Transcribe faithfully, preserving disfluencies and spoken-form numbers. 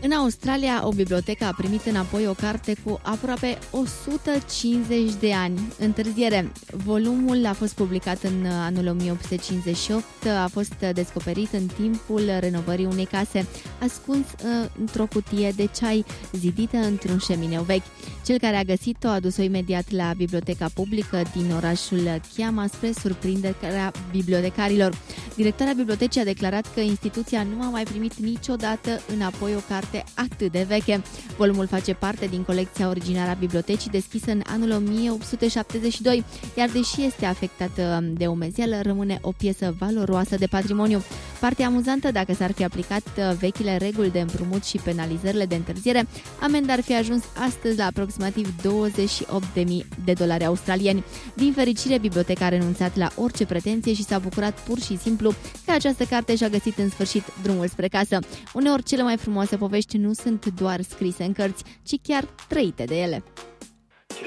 În Australia, o bibliotecă a primit înapoi o carte cu aproape o sută cincizeci de ani întârziere. Volumul a fost publicat în anul o mie opt sute cincizeci și opt, a fost descoperit în timpul renovării unei case, ascuns uh, într-o cutie de ceai zidită într-un șemineu vechi. Cel care a găsit-o a dus-o imediat la biblioteca publică din orașul Kiama spre surprinderea bibliotecarilor. Directoarea bibliotecii a declarat că instituția nu a mai primit niciodată înapoi o carte atât de veche. Volumul face parte din colecția originară a bibliotecii, deschisă în anul o mie opt sute șaptezeci și doi, iar deși este afectată de umezeală, rămâne o piesă valoroasă de patrimoniu. Partea amuzantă, dacă s-ar fi aplicat vechile reguli de împrumut și penalizările de întârziere, amenda ar fi ajuns astăzi la aproximativ douăzeci și opt de mii de dolari australieni. Din fericire, biblioteca a renunțat la orice pretenție și s-a bucurat pur și simplu că această carte și-a găsit în sfârșit drumul spre casă. Uneori, cele mai frumoase povești nu sunt doar scrise în cărți, ci chiar trăite de ele.